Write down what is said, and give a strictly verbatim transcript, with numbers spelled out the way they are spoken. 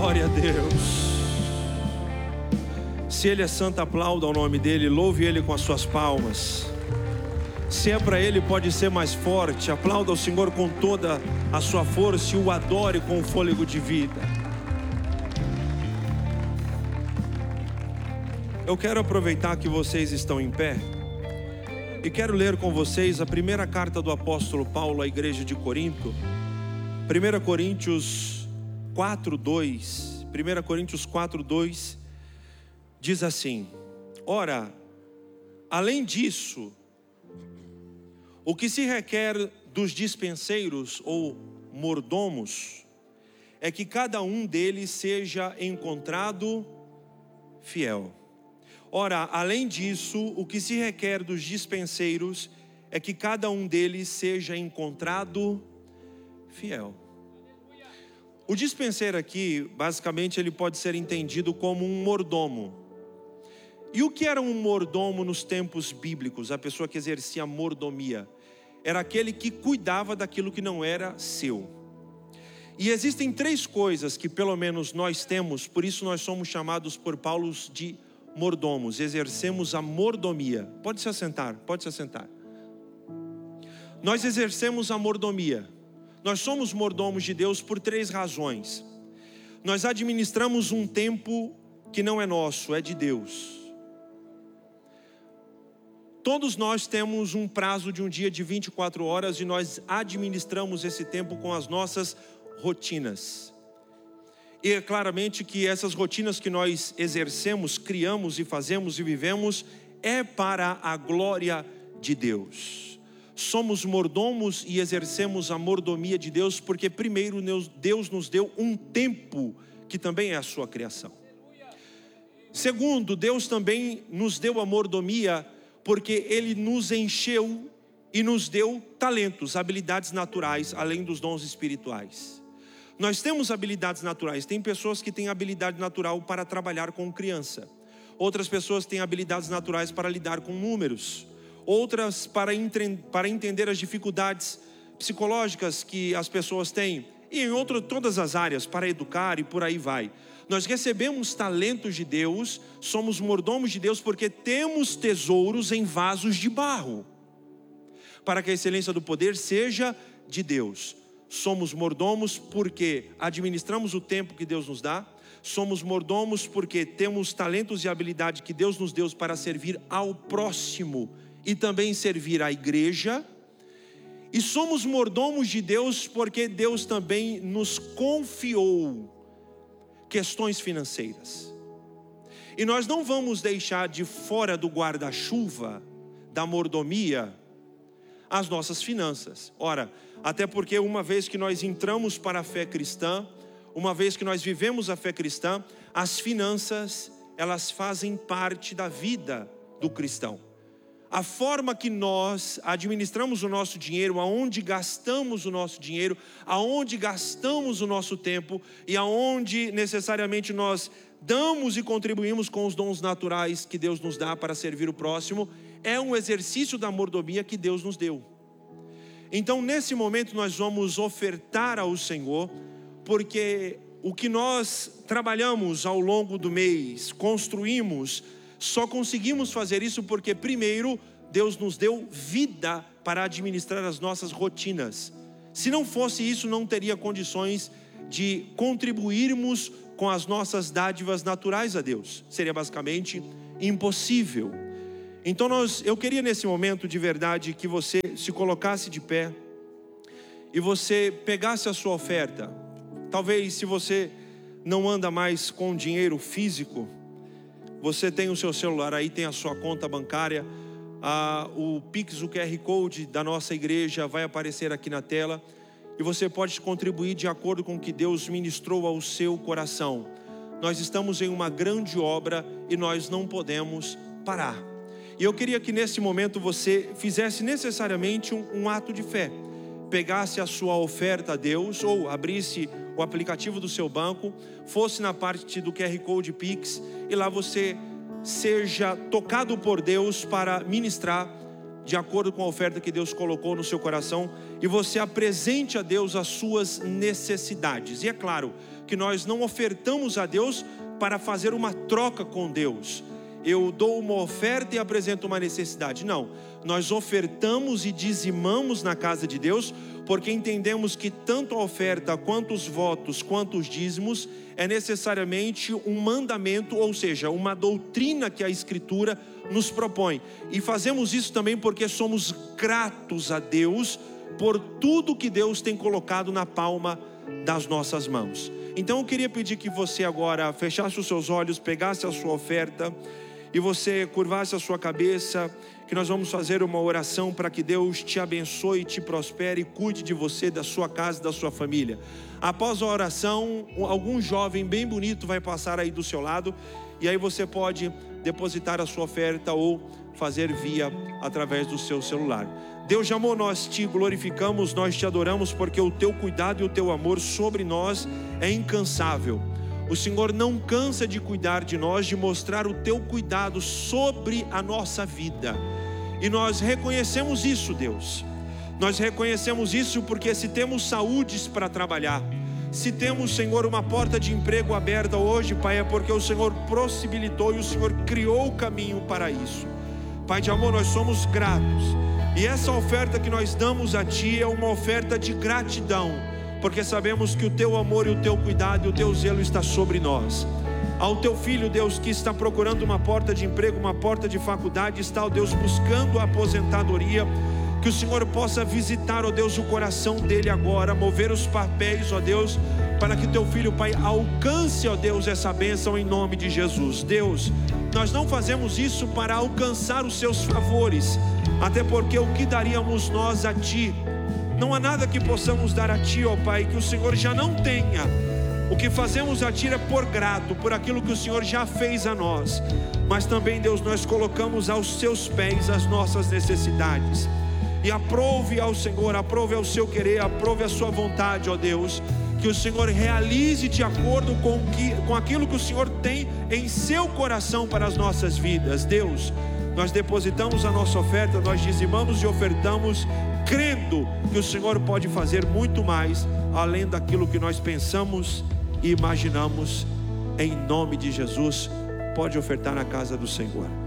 Glória a Deus. Se Ele é santo, aplauda o nome dEle, louve Ele com as suas palmas. Se é para Ele, pode ser mais forte. Aplauda o Senhor com toda a sua força e o adore com o fôlego de vida. Eu quero aproveitar que vocês estão em pé e quero ler com vocês a primeira carta do apóstolo Paulo à igreja de Corinto. primeira Coríntios quatro, dois. primeira Coríntios quatro, dois diz assim: ora, além disso, o que se requer dos dispenseiros ou mordomos é que cada um deles seja encontrado fiel. Ora, além disso, o que se requer dos dispenseiros é que cada um deles seja encontrado fiel. O dispenseiro aqui, basicamente, ele pode ser entendido como um mordomo. E o que era um mordomo nos tempos bíblicos? A pessoa que exercia mordomia era aquele que cuidava daquilo que não era seu. E existem três coisas que pelo menos nós temos, por isso nós somos chamados por Paulo de mordomos, exercemos a mordomia. Pode se assentar, pode se assentar. Nós exercemos a mordomia. Nós somos mordomos de Deus por três razões. Nós administramos um tempo que não é nosso, é de Deus. Todos nós temos um prazo de um dia de vinte e quatro horas e nós administramos esse tempo com as nossas rotinas. E é claramente que essas rotinas que nós exercemos, criamos e fazemos e vivemos é para a glória de Deus. Somos mordomos e exercemos a mordomia de Deus porque primeiro Deus nos deu um tempo que também é a sua criação. Segundo, Deus também nos deu a mordomia porque Ele nos encheu e nos deu talentos, habilidades naturais, além dos dons espirituais. Nós temos habilidades naturais. Tem pessoas que têm habilidade natural para trabalhar com criança. Outras pessoas têm habilidades naturais para lidar com números. Outras para, entre... para entender as dificuldades psicológicas que as pessoas têm. E em outras, todas as áreas, para educar e por aí vai. Nós recebemos talentos de Deus, somos mordomos de Deus porque temos tesouros em vasos de barro. Para que a excelência do poder seja de Deus. Somos mordomos porque administramos o tempo que Deus nos dá. Somos mordomos porque temos talentos e habilidade que Deus nos deu para servir ao próximo e também servir à igreja. E somos mordomos de Deus porque Deus também nos confiou questões financeiras. E nós não vamos deixar de fora do guarda-chuva da mordomia as nossas finanças. Ora, até porque uma vez que nós entramos para a fé cristã, uma vez que nós vivemos a fé cristã, as finanças, elas fazem parte da vida do cristão. A forma que nós administramos o nosso dinheiro, aonde gastamos o nosso dinheiro, aonde gastamos o nosso tempo e aonde necessariamente nós damos e contribuímos com os dons naturais que Deus nos dá para servir o próximo, é um exercício da mordomia que Deus nos deu. Então nesse momento nós vamos ofertar ao Senhor, porque o que nós trabalhamos ao longo do mês, construímos, só conseguimos fazer isso porque primeiro Deus nos deu vida para administrar as nossas rotinas. Se não fosse isso, não teria condições de contribuirmos com as nossas dádivas naturais a Deus. Seria basicamente impossível. Então nós, eu queria nesse momento de verdade que você se colocasse de pé e você pegasse a sua oferta. Talvez se você não anda mais com dinheiro físico, você tem o seu celular aí, tem a sua conta bancária, ah, o Pix, o Q R Code da nossa igreja vai aparecer aqui na tela e você pode contribuir de acordo com o que Deus ministrou ao seu coração. Nós estamos em uma grande obra e nós não podemos parar. E eu queria que nesse momento você fizesse necessariamente um, um ato de fé. Pegasse a sua oferta a Deus ou abrisse o aplicativo do seu banco, fosse na parte do Q R Code Pix e lá você seja tocado por Deus para ministrar de acordo com a oferta que Deus colocou no seu coração, e você apresente a Deus as suas necessidades. E é claro que nós não ofertamos a Deus para fazer uma troca com Deus. Eu dou uma oferta e apresento uma necessidade. Não, nós ofertamos e dizimamos na casa de Deus, porque entendemos que tanto a oferta, quanto os votos, quanto os dízimos, é necessariamente um mandamento, ou seja, uma doutrina que a Escritura nos propõe. E fazemos isso também porque somos gratos a Deus por tudo que Deus tem colocado na palma das nossas mãos. Então eu queria pedir que você agora fechasse os seus olhos, pegasse a sua oferta e você curvasse a sua cabeça, que nós vamos fazer uma oração para que Deus te abençoe, te prospere e cuide de você, da sua casa, da sua família. Após a oração, algum jovem bem bonito vai passar aí do seu lado, e aí você pode depositar a sua oferta ou fazer via através do seu celular. Deus amor, nós te glorificamos, nós te adoramos, porque o teu cuidado e o teu amor sobre nós é incansável. O Senhor não cansa de cuidar de nós, de mostrar o teu cuidado sobre a nossa vida. E nós reconhecemos isso, Deus. Nós reconhecemos isso porque se temos saúdes para trabalhar, se temos, Senhor, uma porta de emprego aberta hoje, Pai, é porque o Senhor possibilitou e o Senhor criou o caminho para isso. Pai de amor, nós somos gratos. E essa oferta que nós damos a Ti é uma oferta de gratidão, porque sabemos que o Teu amor e o Teu cuidado e o Teu zelo está sobre nós. Ao Teu filho, Deus, que está procurando uma porta de emprego, uma porta de faculdade, está, ó Deus, buscando a aposentadoria, que o Senhor possa visitar, ó Deus, o coração dele agora, mover os papéis, ó Deus, para que Teu filho, Pai, alcance, ó Deus, essa bênção em nome de Jesus. Deus, nós não fazemos isso para alcançar os Seus favores, até porque o que daríamos nós a Ti? Não há nada que possamos dar a Ti, ó Pai, que o Senhor já não tenha. O que fazemos a Ti é por grato, por aquilo que o Senhor já fez a nós. Mas também, Deus, nós colocamos aos Seus pés as nossas necessidades. E aprove ao Senhor, aprove ao Seu querer, aprove a Sua vontade, ó Deus, que o Senhor realize de acordo com, que, com aquilo que o Senhor tem em Seu coração para as nossas vidas. Deus, nós depositamos a nossa oferta, nós dizimamos e ofertamos, crendo que o Senhor pode fazer muito mais, além daquilo que nós pensamos e imaginamos. Em nome de Jesus, pode ofertar na casa do Senhor.